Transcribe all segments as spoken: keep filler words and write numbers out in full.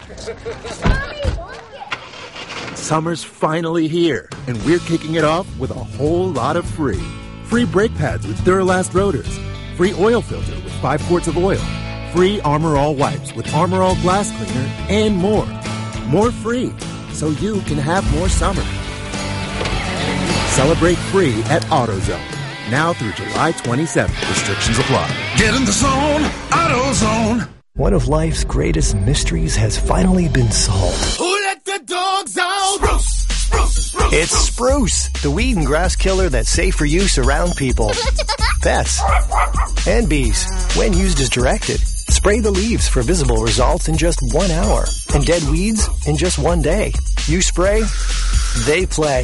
Summer's finally here, and we're kicking it off with a whole lot of free. Free brake pads with Duralast rotors. Free oil filter with five quarts of oil. Free Armor All wipes with Armor All glass cleaner, and more. More free, so you can have more summer. Celebrate free at AutoZone. Now through July twenty-seventh. Restrictions apply. Get in the zone, AutoZone. One of life's greatest mysteries has finally been solved. Who let the dogs out? Spruce, spruce, spruce. It's Spruce, the weed and grass killer that's safe for use around people, pets, and bees when used as directed. Spray the leaves for visible results in just one hour and dead weeds in just one day. You spray, they play.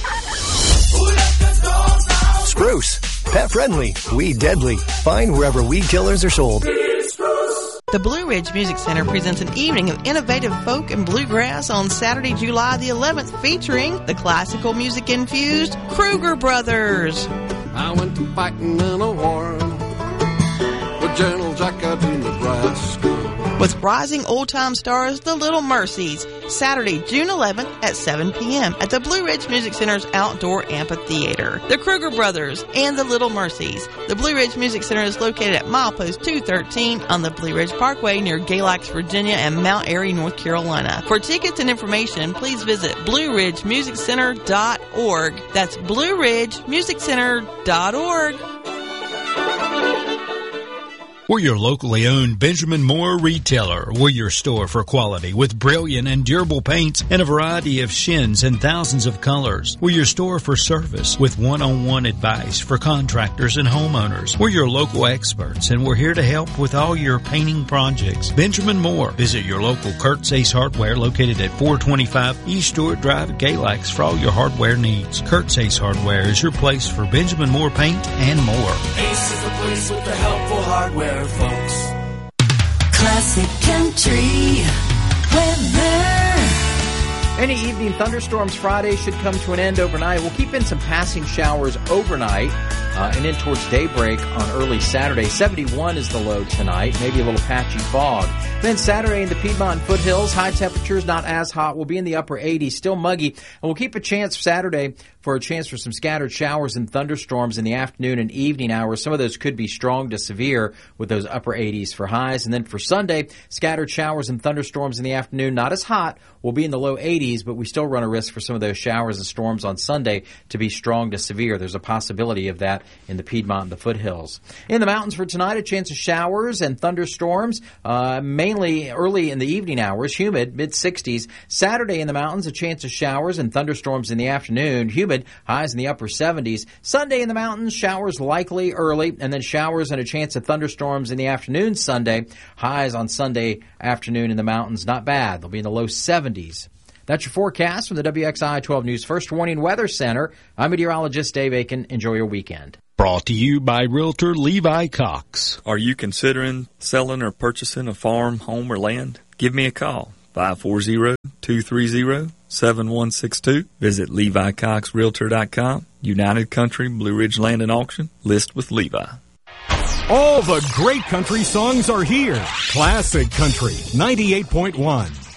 Spruce, pet friendly, weed deadly. Find wherever weed killers are sold. The Blue Ridge Music Center presents an evening of innovative folk and bluegrass on Saturday, July the eleventh, featuring the classical music-infused Kruger Brothers. I went to fighting in a war with General Jack out in Nebraska. With rising old-time stars, the Little Mercies, Saturday, June eleventh at seven p.m. at the Blue Ridge Music Center's outdoor amphitheater. The Kruger Brothers and the Little Mercies. The Blue Ridge Music Center is located at milepost two thirteen on the Blue Ridge Parkway near Galax, Virginia and Mount Airy, North Carolina. For tickets and information, please visit blue ridge music center dot org. That's blue ridge music center dot org. We're your locally owned Benjamin Moore retailer. We're your store for quality with brilliant and durable paints and a variety of shins and thousands of colors. We're your store for service with one-on-one advice for contractors and homeowners. We're your local experts, and we're here to help with all your painting projects. Benjamin Moore. Visit your local Kurt's Ace Hardware located at four twenty-five East Stewart Drive at Galax for all your hardware needs. Kurt's Ace Hardware is your place for Benjamin Moore paint and more. Ace is the place with the helpful hardware, folks. Classic Country weather. Any evening thunderstorms Friday should come to an end overnight. We'll keep in some passing showers overnight uh, and in towards daybreak on early Saturday. seventy-one is the low tonight, maybe a little patchy fog. Then Saturday in the Piedmont foothills, high temperatures not as hot. We'll be in the upper eighties, still muggy. And we'll keep a chance Saturday for a chance for some scattered showers and thunderstorms in the afternoon and evening hours. Some of those could be strong to severe with those upper eighties for highs. And then for Sunday, scattered showers and thunderstorms in the afternoon, not as hot. We'll be in the low eighties, but we still run a risk for some of those showers and storms on Sunday to be strong to severe. There's a possibility of that in the Piedmont and the foothills. In the mountains for tonight, a chance of showers and thunderstorms, uh, mainly early in the evening hours, humid, mid sixties. Saturday in the mountains, a chance of showers and thunderstorms in the afternoon, humid, highs in the upper seventies. Sunday in the mountains, showers likely early, and then showers and a chance of thunderstorms in the afternoon Sunday. Highs on Sunday afternoon in the mountains, not bad. They'll be in the low seventies. That's your forecast from the W X I twelve News First Warning Weather Center. I'm meteorologist Dave Aiken. Enjoy your weekend. Brought to you by Realtor Levi Cox. Are you considering selling or purchasing a farm, home, or land? Give me a call, five four zero, two three zero, seven one six two. Visit Levi Cox Realtor dot com. United Country Blue Ridge Land and Auction. List with Levi. All the great country songs are here. Classic Country ninety-eight point one.